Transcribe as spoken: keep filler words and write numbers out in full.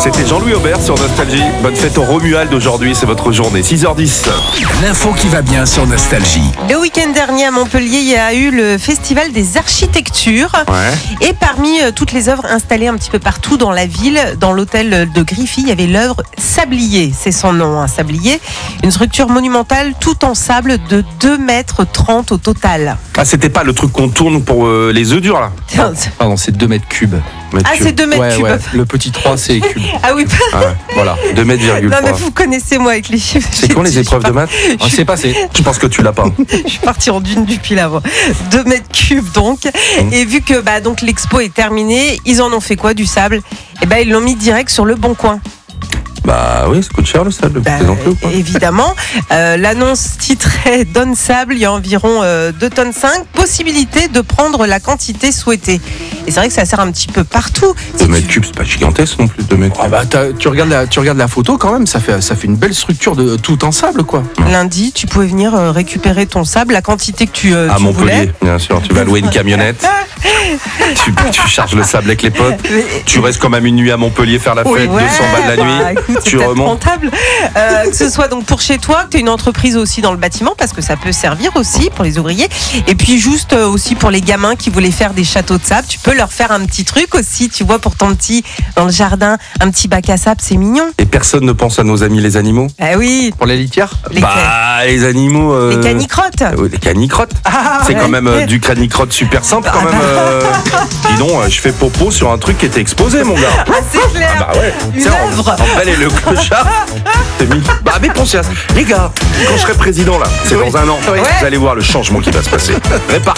C'était Jean-Louis Aubert sur Nostalgie. Bonne fête au Romuald aujourd'hui, c'est votre journée. six heures dix. L'info qui va bien sur Nostalgie. Le week-end dernier à Montpellier, il y a eu le festival des architectures. Ouais. Et parmi euh, toutes les œuvres installées un petit peu partout dans la ville, dans l'hôtel de Griffy, il y avait l'œuvre Sablier. C'est son nom, hein, Sablier. Une structure monumentale tout en sable de deux mètres trente au total. Ah, c'était pas le truc qu'on tourne pour euh, les œufs durs là? Pardon, c'est deux mètres cubes. Mètres Ah, cubes. c'est deux mètres Ouais, cubes. ouais. Le petit trois, c'est cube. Ah oui, Ah ouais, voilà, deux mètres virgule non mais trois. vous connaissez moi avec les chiffres. C'est quand les épreuves de maths? On s'est passé. Je pense que tu l'as pas. Je suis partie en dune du pile avant. Deux mètres cubes donc. Mmh. Et vu que bah, donc, l'expo est terminée, ils en ont fait quoi du sable? Et ben ils l'ont mis direct sur le bon coin. Bah oui, ça coûte cher le sable, Bah, c'est non plus ou pas? évidemment. Euh, l'annonce titrait Donne sable, il y a environ euh, deux tonnes cinq. Possibilité de prendre la quantité souhaitée. Et c'est vrai que ça sert un petit peu partout. deux mètres cubes, c'est pas gigantesque non plus, deux mètres Ah cubes. bah, t'as- tu, regardes la, tu regardes la photo quand même, ça fait, ça fait une belle structure de tout en sable quoi. Lundi, tu pouvais venir euh, récupérer ton sable, la quantité que tu, euh, À tu Montpellier, voulais. bien sûr. Tu vas louer une camionnette, tu, tu charges le sable avec les potes, tu restes comme à minuit à Montpellier faire la fête, Ouais, deux cents balles la nuit, bah, écoute, c'est tu peut-être remontes. rentable. Euh, que ce soit donc pour chez toi, que tu aies une entreprise aussi dans le bâtiment, parce que ça peut servir aussi pour les ouvriers. Et puis juste euh, aussi pour les gamins qui voulaient faire des châteaux de sable, tu peux leur faire un petit truc aussi, tu vois, pour ton petit, dans le jardin, un petit bac à sable, c'est mignon. Et personne ne pense à nos amis les animaux? Ah oui, Pour les litières. les, Bah, les animaux... euh, les canicrottes. euh, oui, les canicrottes. C'est ouais. quand même euh, du canicrotte super simple quand Ah même. euh. Dis donc, euh, je fais popo sur un truc qui était exposé, mon gars. Ah, c'est clair. Bah ouais, Une tiens, on- œuvre. on va aller le clochard. T'es mis. Bah, mais pensez à ça. Les gars, quand je serai président là, c'est dans un an, Ouais. vous allez voir le changement qui va se passer. Répar-